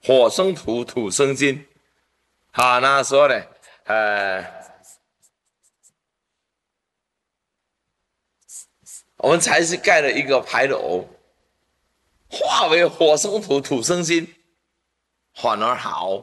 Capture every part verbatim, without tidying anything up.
火生土，土生金。好，那说呢，呃，我们才是盖了一个牌楼，化为火生土，土生金，反而好。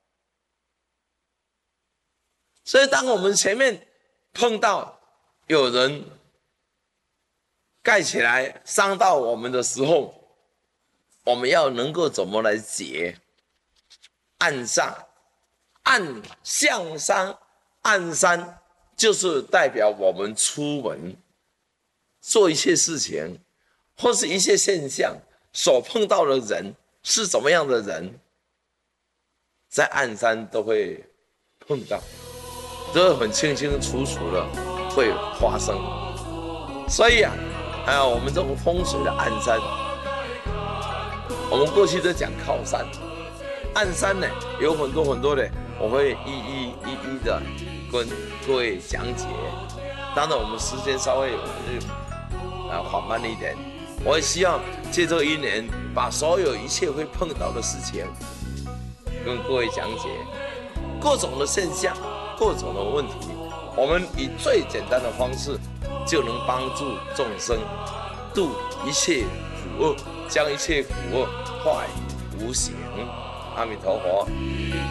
所以，当我们前面碰到有人盖起来伤到我们的时候，我们要能够怎么来解？按上，按向山，按山就是代表我们出门做一些事情，或是一些现象所碰到的人是怎么样的人，在暗山都会碰到，都很清清楚楚的会发生。所以啊，还有我们这种风水的暗山，我们过去都讲靠山，暗山呢有很多很多的，我会一一一一的跟各位讲解。当然，我们时间稍微呃缓慢一点，我也希望借这一年，把所有一切会碰到的事情跟各位讲解，各种的现象，各种的问题，我们以最简单的方式就能帮助众生度一切苦厄，将一切苦厄化无形。阿弥陀佛。